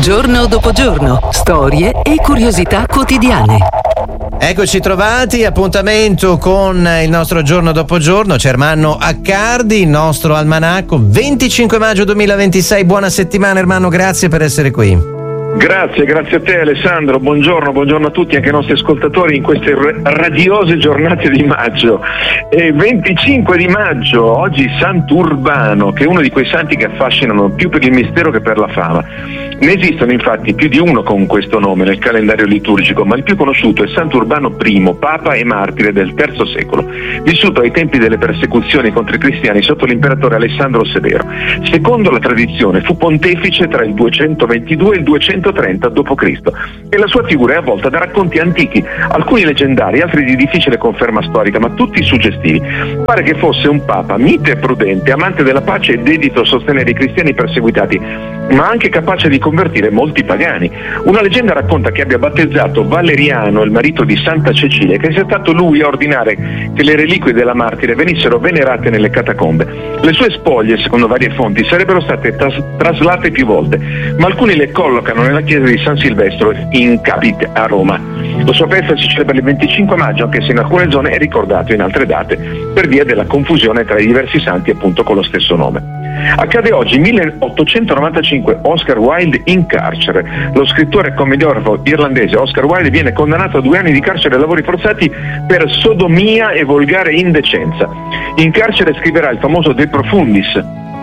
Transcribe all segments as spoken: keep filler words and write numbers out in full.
Giorno dopo giorno, storie e curiosità quotidiane. Eccoci trovati, appuntamento con il nostro giorno dopo giorno. C'è Ermanno Accardi, il nostro almanacco, venticinque maggio duemilaventisei. Buona settimana Ermanno, grazie per essere qui. Grazie, grazie a te Alessandro, buongiorno, buongiorno a tutti, anche ai nostri ascoltatori in queste radiose giornate di maggio. E venticinque di maggio, oggi Sant'Urbano, che è uno di quei santi che affascinano più per il mistero che per la fama. Ne esistono infatti più di uno con questo nome nel calendario liturgico, ma il più conosciuto è Sant'Urbano I, papa e martire del terzo secolo, vissuto ai tempi delle persecuzioni contro i cristiani sotto l'imperatore Alessandro Severo. Secondo la tradizione fu pontefice tra il duecentoventidue e il duecentotrenta dopo Cristo e la sua figura è avvolta da racconti antichi, alcuni leggendari, altri di difficile conferma storica, ma tutti suggestivi. Pare che fosse un papa mite e prudente, amante della pace e dedito a sostenere i cristiani perseguitati, ma anche capace di convertire molti pagani. Una leggenda racconta che abbia battezzato Valeriano, il marito di Santa Cecilia, e che sia stato lui a ordinare che le reliquie della martire venissero venerate nelle catacombe. Le sue spoglie, secondo varie fonti, sarebbero state tras- traslate più volte, ma alcuni le collocano nella chiesa di San Silvestro in Capite a Roma. La sua festa si celebra il venticinque maggio, anche se in alcune zone è ricordato in altre date, per via della confusione tra i diversi santi appunto con lo stesso nome. Accade oggi, milleottocentonovantacinque, Oscar Wilde in carcere. Lo scrittore e commediografo irlandese Oscar Wilde viene condannato a due anni di carcere e lavori forzati per sodomia e volgare indecenza. In carcere scriverà il famoso De Profundis,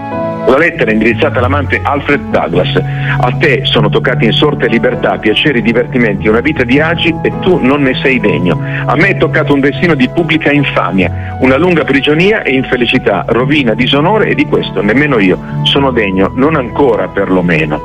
la lettera indirizzata all'amante Alfred Douglas. A te sono toccati in sorte libertà, piaceri, divertimenti, una vita di agi e tu non ne sei degno. A me è toccato un destino di pubblica infamia, una lunga prigionia e infelicità, rovina, disonore, e di questo nemmeno io sono degno, non ancora perlomeno.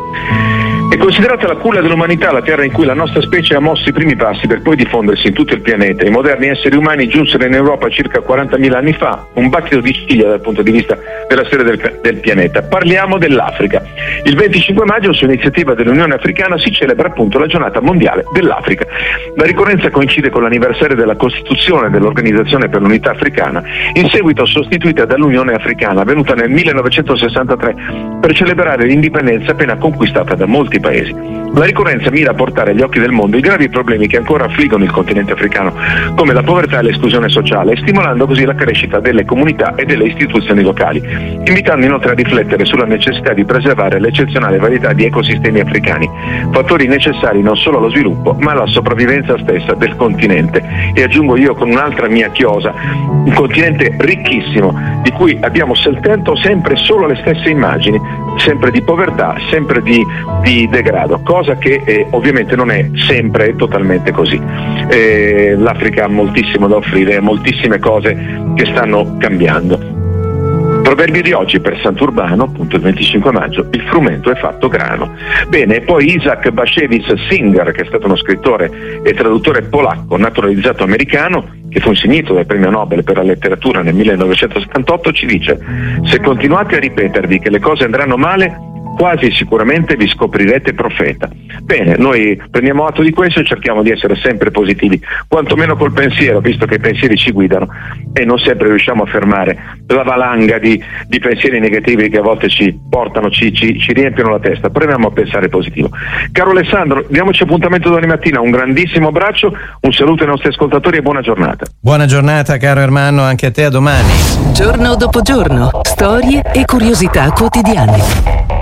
È considerata la culla dell'umanità la terra in cui la nostra specie ha mosso i primi passi per poi diffondersi in tutto il pianeta. I moderni esseri umani giunsero in Europa circa quarantamila anni fa, un battito di ciglia dal punto di vista della storia del, del pianeta. Parliamo dell'Africa. Il venticinque maggio, su iniziativa dell'Unione Africana, si celebra appunto la giornata mondiale dell'Africa. La ricorrenza coincide con l'anniversario della costituzione dell'Organizzazione per l'Unità Africana, in seguito sostituita dall'Unione Africana, avvenuta nel millenovecentosessantatré, per celebrare l'indipendenza appena conquistata da molti paesi. La ricorrenza mira a portare agli occhi del mondo i gravi problemi che ancora affliggono il continente africano, come la povertà e l'esclusione sociale, stimolando così la crescita delle comunità e delle istituzioni locali, invitando inoltre a riflettere sulla necessità di preservare l'eccezionale varietà di ecosistemi africani, fattori necessari non solo allo sviluppo ma alla sopravvivenza stessa del continente. E aggiungo io con un'altra mia chiosa, un continente ricchissimo di cui abbiamo soltanto sempre solo le stesse immagini, sempre di povertà, sempre di, di degrado, cosa che eh, ovviamente non è sempre totalmente così. Eh, L'Africa ha moltissimo da offrire, moltissime cose che stanno cambiando. Proverbio di oggi per Sant'Urbano, appunto il venticinque maggio: il frumento è fatto grano. Bene, e poi Isaac Bashevis Singer, che è stato uno scrittore e traduttore polacco naturalizzato americano, che fu insignito del premio Nobel per la letteratura nel millenovecentosettantotto, ci dice: se continuate a ripetervi che le cose andranno male, quasi sicuramente vi scoprirete profeta. Bene, noi prendiamo atto di questo e cerchiamo di essere sempre positivi, quantomeno col pensiero, visto che i pensieri ci guidano e non sempre riusciamo a fermare la valanga di, di pensieri negativi che a volte ci portano, ci, ci, ci riempiono la testa. Proviamo a pensare positivo. Caro Alessandro, diamoci appuntamento domani mattina, un grandissimo abbraccio, un saluto ai nostri ascoltatori e buona giornata. Buona giornata caro Ermanno, anche a te, a domani. Giorno dopo giorno, storie e curiosità quotidiane.